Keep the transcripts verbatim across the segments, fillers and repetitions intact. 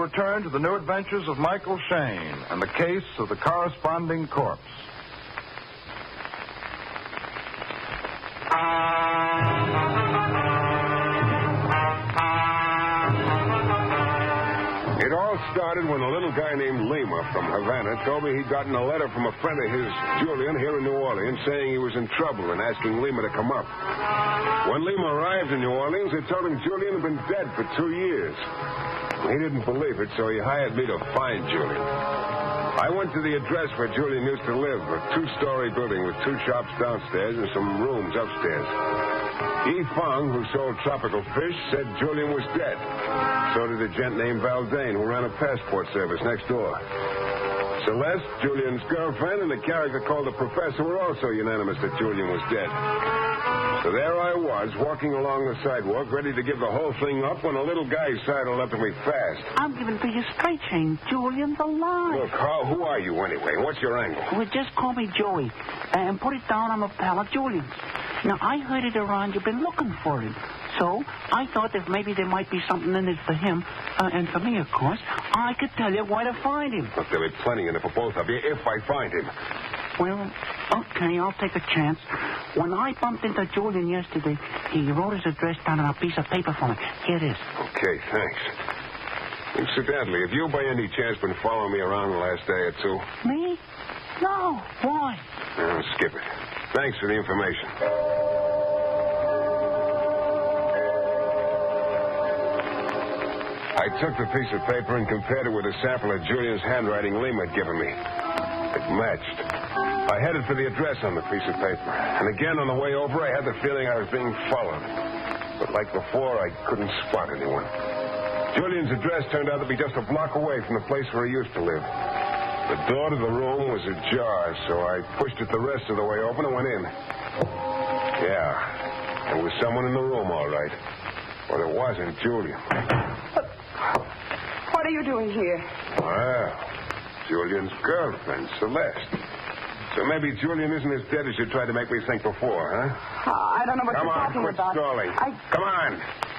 return to the new adventures of Michael Shayne and the case of the corresponding corpse. It all started when a little guy named Lima from Havana told me he'd gotten a letter from a friend of his, Julian, here in New Orleans, saying he was in trouble and asking Lima to come up. When Lima arrived in New Orleans, they told him Julian had been dead for two years. He didn't believe it, so he hired me to find Julian. I went to the address where Julian used to live, a two-story building with two shops downstairs and some rooms upstairs. Yi Fong, who sold tropical fish, said Julian was dead. So did a gent named Valdane, who ran a passport service next door. Celeste, Julian's girlfriend, and the character called the professor were also unanimous that Julian was dead. So there I was, walking along the sidewalk, ready to give the whole thing up when a little guy sidled up to me fast. I'm giving to you straight, Shane. Julian's alive. Look, Carl, who are you anyway? What's your angle? Well, just call me Joey and put it down on the pallet, Julian's. Now, I heard it around you've been looking for him. So I thought that maybe there might be something in it for him, uh, and for me, of course. I could tell you where to find him. Look, there'll be plenty in it for both of you if I find him. Well, okay, I'll take a chance. When I bumped into Julian yesterday, he wrote his address down on a piece of paper for me. Here it is. Okay, thanks. Incidentally, have you by any chance been following me around the last day or two? Me? No. Why? Oh, skip it. Thanks for the information. I took the piece of paper and compared it with a sample of Julian's handwriting Lima had given me. It matched. I headed for the address on the piece of paper. And again, on the way over, I had the feeling I was being followed. But like before, I couldn't spot anyone. Julian's address turned out to be just a block away from the place where he used to live. The door to the room was ajar, so I pushed it the rest of the way open and went in. Yeah, there was someone in the room, all right. But it wasn't Julian. What, what are you doing here? Well, Julian's girlfriend, Celeste. So maybe Julian isn't as dead as you tried to make me think before, huh? Uh, I don't know what Come you're on, talking quit about. stalling. I... Come on.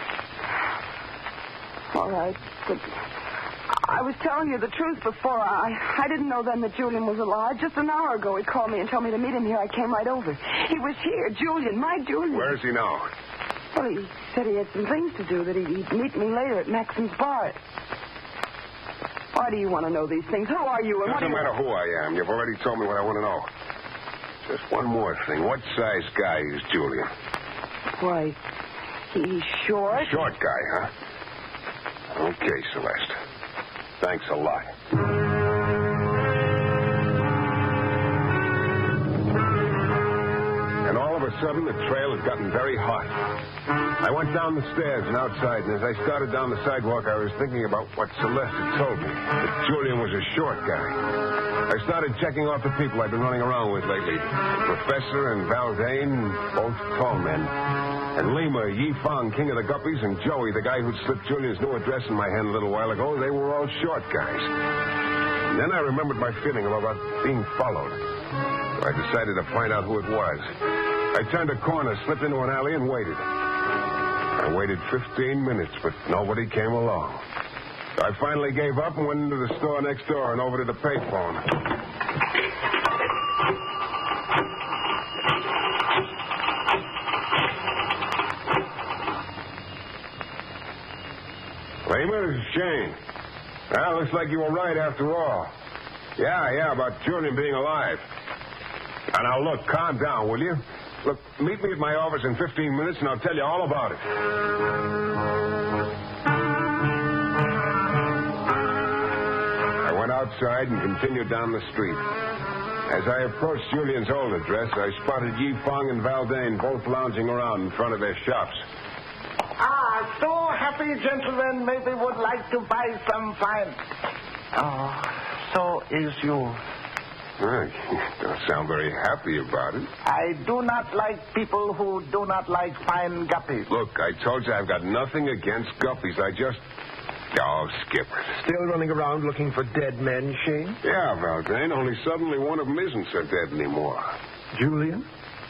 All right, but I was telling you the truth before. I I didn't know then that Julian was alive. Just an hour ago, he called me and told me to meet him here. I came right over. He was here, Julian, my Julian. Where is he now? Well, he said he had some things to do, that he'd, he'd meet me later at Maxim's bar. Why do you want to know these things? Who are you? And what Doesn't do you... matter who I am. You've already told me what I want to know. Just one more thing. What size guy is Julian? Why, he's short. Short guy, huh? Okay, Celeste. Thanks a lot. And all of a sudden, the trail had gotten very hot. I went down the stairs and outside, and as I started down the sidewalk, I was thinking about what Celeste had told me, that Julian was a short guy. I started checking off the people I've been running around with lately. The professor and Valdane, both tall men. And Lima, Yi Fong, king of the guppies, and Joey, the guy who'd slipped Julian's new address in my hand a little while ago, they were all short guys. And then I remembered my feeling about being followed. So I decided to find out who it was. I turned a corner, slipped into an alley, and waited. I waited fifteen minutes, but nobody came along. I finally gave up and went into the store next door and over to the payphone. Lima, this is Shane. Well, looks like you were right after all. Yeah, yeah, about Julian being alive. Now, now, look, calm down, will you? Look, meet me at my office in fifteen minutes, and I'll tell you all about it. I went outside and continued down the street. As I approached Julian's old address, I spotted Yi Fong and Valdane both lounging around in front of their shops. Ah, so happy gentlemen maybe would like to buy some fine. Oh, so is you. Well, you don't sound very happy about it. I do not like people who do not like fine guppies. Look, I told you I've got nothing against guppies. I just... Oh, skip it. Still running around looking for dead men, Shane? Yeah, Valdane, only suddenly one of them isn't so dead anymore. Julian?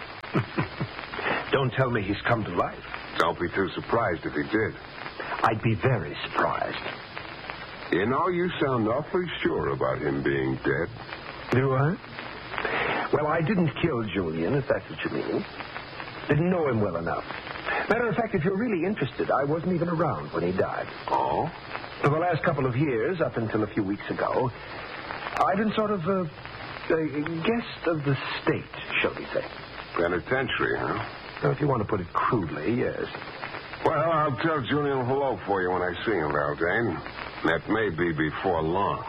Don't tell me he's come to life. Don't be too surprised if he did. I'd be very surprised. You know, you sound awfully sure about him being dead. Do I? Well, I didn't kill Julian, if that's what you mean. Didn't know him well enough. Matter of fact, if you're really interested, I wasn't even around when he died. Oh? For the last couple of years, up until a few weeks ago, I've been sort of a, a guest of the state, shall we say. Penitentiary, huh? Now, if you want to put it crudely, yes. Well, I'll tell Julian hello for you when I see him, Valdane. That may be before long.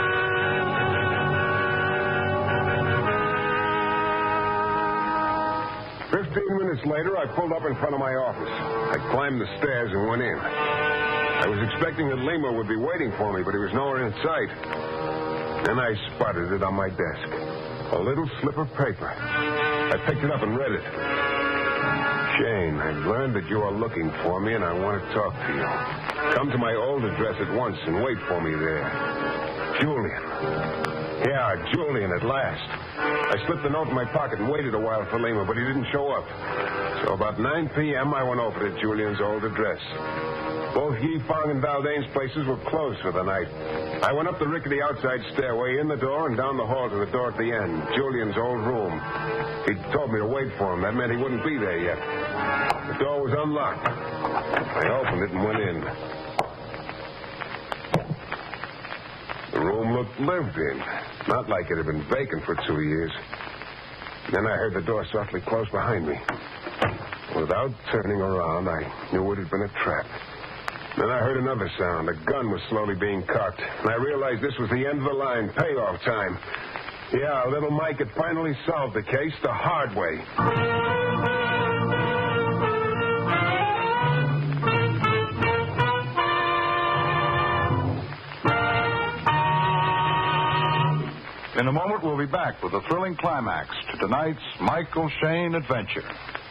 Fifteen minutes later, I pulled up in front of my office. I climbed the stairs and went in. I was expecting that Lima would be waiting for me, but he was nowhere in sight. Then I spotted it on my desk. A little slip of paper. I picked it up and read it. Shane, I've learned that you are looking for me, and I want to talk to you. Come to my old address at once and wait for me there. Julian. Yeah, Julian at last. I slipped the note in my pocket and waited a while for Lima, but he didn't show up. So about nine p.m., I went over to Julian's old address. Both Yi Fong and Valdane's places were closed for the night. I went up the rickety outside stairway, in the door, and down the hall to the door at the end, Julian's old room. He'd told me to wait for him. That meant he wouldn't be there yet. The door was unlocked. I opened it and went in. The room looked lived in, not like it had been vacant for two years. Then I heard the door softly close behind me. Without turning around, I knew it had been a trap. Then I heard another sound. A gun was slowly being cocked, and I realized this was the end of the line, payoff time. Yeah, little Mike had finally solved the case the hard way. In a moment, we'll be back with a thrilling climax to tonight's Michael Shayne adventure.